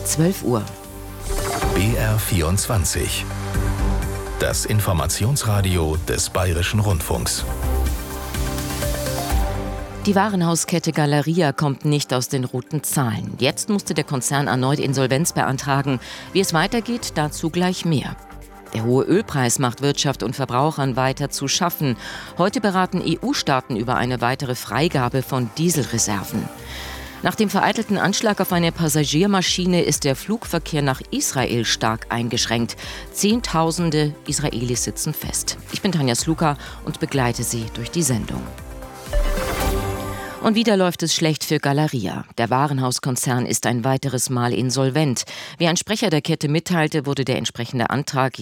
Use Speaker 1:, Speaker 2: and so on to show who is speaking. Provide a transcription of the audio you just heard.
Speaker 1: 12 Uhr.
Speaker 2: BR24. Das Informationsradio des Bayerischen Rundfunks.
Speaker 1: Die Warenhauskette Galeria kommt nicht aus den roten Zahlen. Jetzt musste der Konzern erneut Insolvenz beantragen. Wie es weitergeht, dazu gleich mehr. Der hohe Ölpreis macht Wirtschaft und Verbrauchern weiter zu schaffen. Heute beraten EU-Staaten über eine weitere Freigabe von Dieselreserven. Nach dem vereitelten Anschlag auf eine Passagiermaschine ist der Flugverkehr nach Israel stark eingeschränkt. Zehntausende Israelis sitzen fest. Ich bin Tanja Sluka und begleite Sie durch die Sendung. Und wieder läuft es schlecht für Galeria. Der Warenhauskonzern ist ein weiteres Mal insolvent. Wie ein Sprecher der Kette mitteilte, wurde der entsprechende Antrag